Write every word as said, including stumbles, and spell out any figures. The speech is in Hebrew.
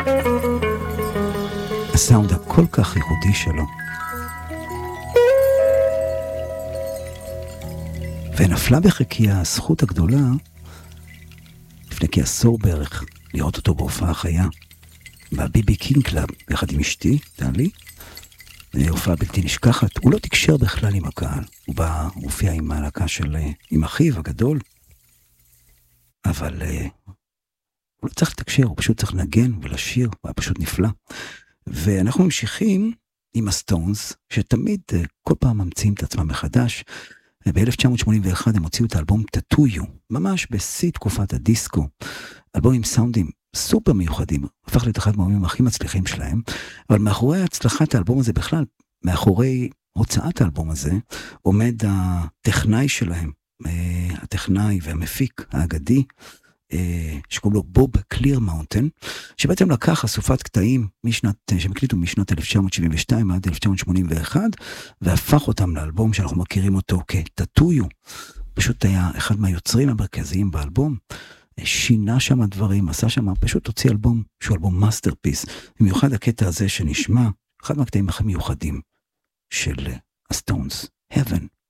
הסאונד הכל כך ייחודי שלו. ונפלה בחיקי הזכות הגדולה, לפני כעשור בערך, לראות אותו בהופעה חיה, בבי בי קינג קלאב, יחד עם אשתי, טלי, הופעה בלתי נשכחת. הוא לא תקשר בכלל עם הקהל, הוא בא, הוא הופיע עם הלהקה של, עם אחיו הגדול, אבל הוא לא צריך לתקשר, הוא פשוט צריך לנגן ולשיר, הוא היה פשוט נפלא. ואנחנו ממשיכים עם הסטונס, שתמיד כל פעם ממציאים את עצמם מחדש. ב-אלף תשע מאות שמונים ואחת הם הוציאו את האלבום טאטויו, ממש בשיא תקופת הדיסקו, אלבום עם סאונדים סופר מיוחדים, הפך להיות אחד מהאלבומים הכי מצליחים שלהם, אבל מאחורי הצלחת האלבום הזה בכלל, מאחורי הוצאת האלבום הזה, עומד הטכנאי שלהם, הטכנאי והמפיק האגדי, שקוראים לו בוב קליר מאונטן, שבעצם לקח אסופת קטעים משנת, שהם הקליטו משנת אלף תשע מאות שבעים ושתיים עד אלף תשע מאות שמונים ואחת, והפך אותם לאלבום שאנחנו מכירים אותו כטאטויו. פשוט היה אחד מהיוצרים המרכזיים באלבום, שינה שם דברים, עשה שם, פשוט הוציא אלבום שהוא אלבום מאסטרפיס, במיוחד הקטע הזה שנשמע, אחד מהקטעים הכי מיוחדים של הסטונס, Heaven.